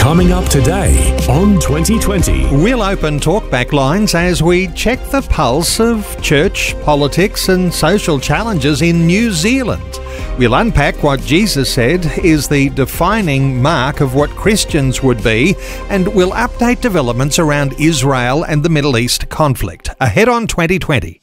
Coming up today on 2020. We'll open talkback lines as we check the pulse of church, politics and social challenges in New Zealand. We'll unpack what Jesus said is the defining mark of what Christians would be, and we'll update developments around Israel and the Middle East conflict. Ahead on 2020.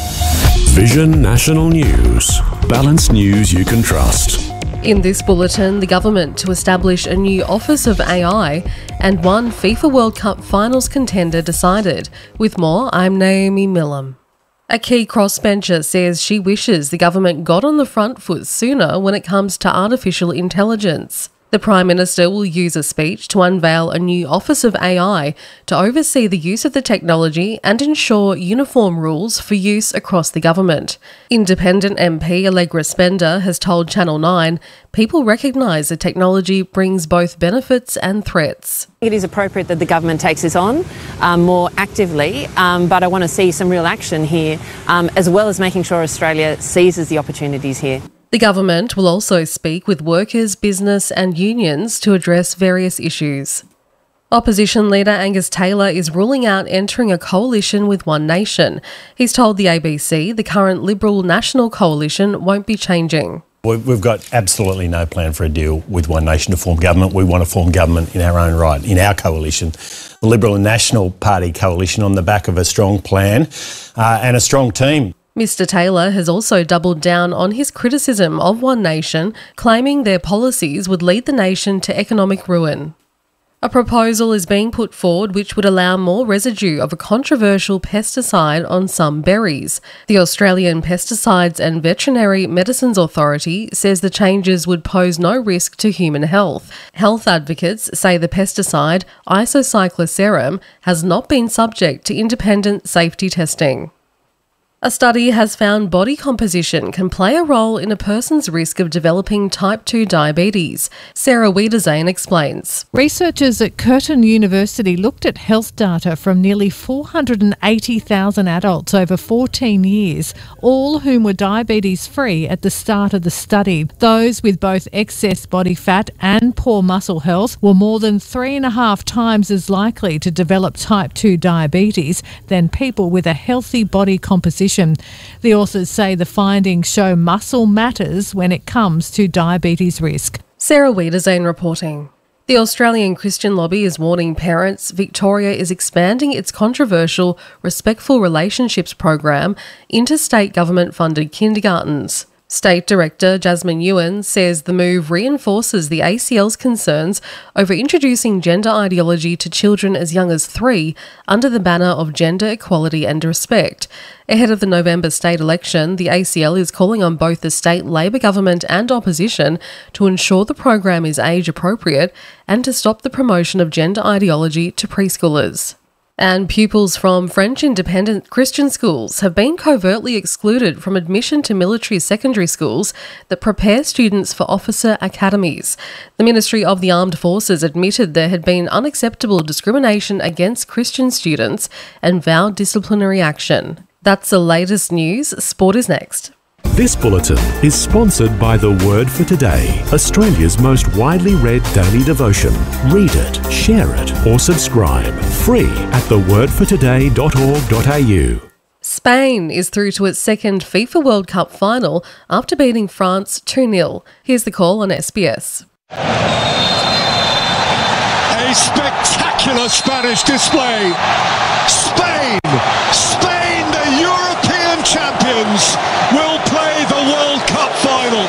Vision National News. Balanced news you can trust. In this bulletin, the government to establish a new Office of AI and one FIFA World Cup finals contender decided. With more, I'm Naomi Millam. A key crossbencher says she wishes the government got on the front foot sooner when it comes to artificial intelligence. The Prime Minister will use a speech to unveil a new Office of AI to oversee the use of the technology and ensure uniform rules for use across the government. Independent MP Allegra Spender has told Channel 9 people recognise the technology brings both benefits and threats. It is appropriate that the government takes this on more actively, but I want to see some real action here, as well as making sure Australia seizes the opportunities here. The government will also speak with workers, business and unions to address various issues. Opposition leader Angus Taylor is ruling out entering a coalition with One Nation. He's told the ABC the current Liberal National Coalition won't be changing. We've got absolutely no plan for a deal with One Nation to form government. We want to form government in our own right, in our coalition, the Liberal and National Party coalition, on the back of a strong plan and a strong team. Mr Taylor has also doubled down on his criticism of One Nation, claiming their policies would lead the nation to economic ruin. A proposal is being put forward which would allow more residue of a controversial pesticide on some berries. The Australian Pesticides and Veterinary Medicines Authority says the changes would pose no risk to human health. Health advocates say the pesticide, Isocycloserum, has not been subject to independent safety testing. A study has found body composition can play a role in a person's risk of developing type 2 diabetes. Sarah Wiedersehen explains. Researchers at Curtin University looked at health data from nearly 480,000 adults over 14 years, all whom were diabetes-free at the start of the study. Those with both excess body fat and poor muscle health were more than 3.5 times as likely to develop type 2 diabetes than people with a healthy body composition. The authors say the findings show muscle matters when it comes to diabetes risk. Sarah Wiedersehen reporting. The Australian Christian Lobby is warning parents Victoria is expanding its controversial Respectful Relationships program into state government-funded kindergartens. State Director Jasmine Ewan says the move reinforces the ACL's concerns over introducing gender ideology to children as young as 3 under the banner of gender equality and respect. Ahead of the November state election, the ACL is calling on both the state Labor government and opposition to ensure the program is age appropriate and to stop the promotion of gender ideology to preschoolers. And pupils from French independent Christian schools have been covertly excluded from admission to military secondary schools that prepare students for officer academies. The Ministry of the Armed Forces admitted there had been unacceptable discrimination against Christian students and vowed disciplinary action. That's the latest news. Sport is next. This bulletin is sponsored by The Word for Today, Australia's most widely read daily devotion. Read it, share it, or subscribe. Free at thewordfortoday.org.au. Spain is through to its second FIFA World Cup final after beating France 2-0. Here's the call on SBS. A spectacular Spanish display. Spain, the European champions, will play the World Cup final.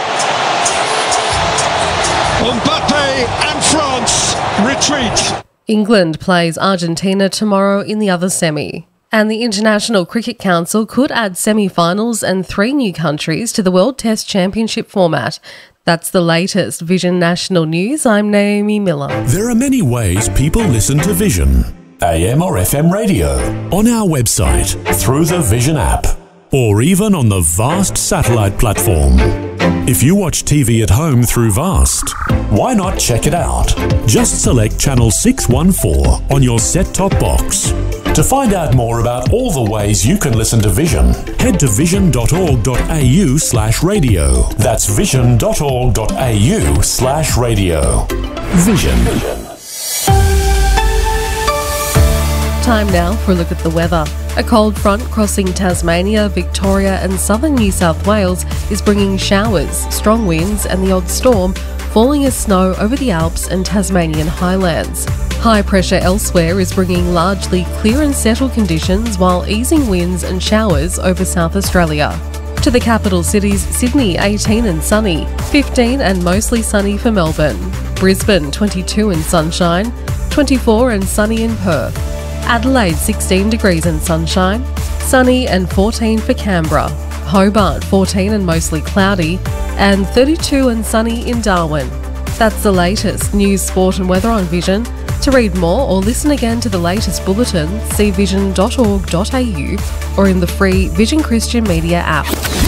Mbappe and France retreat. England plays Argentina tomorrow in the other semi. And the International Cricket Council could add semi-finals and 3 new countries to the World Test Championship format. That's the latest Vision National News. I'm Naomi Millam. There are many ways people listen to Vision. AM or FM radio, on our website, through the Vision app, or even on the Vast satellite platform. If you watch TV at home through Vast, why not check it out? Just select channel 614 on your set-top box. To find out more about all the ways you can listen to Vision, head to vision.org.au/radio. That's vision.org.au/radio. Vision. Time now for a look at the weather. A cold front crossing Tasmania, Victoria and southern New South Wales is bringing showers, strong winds and the odd storm, falling as snow over the Alps and Tasmanian highlands. High pressure elsewhere is bringing largely clear and settled conditions while easing winds and showers over South Australia. To the capital cities, Sydney 18 and sunny, 15 and mostly sunny for Melbourne, Brisbane 22 and sunshine, 24 and sunny in Perth, Adelaide 16 degrees and sunshine, sunny and 14 for Canberra, Hobart 14 and mostly cloudy, and 32 and sunny in Darwin. That's the latest news, sport and weather on Vision. To read more or listen again to the latest bulletin, see vision.org.au or in the free Vision Christian Media app.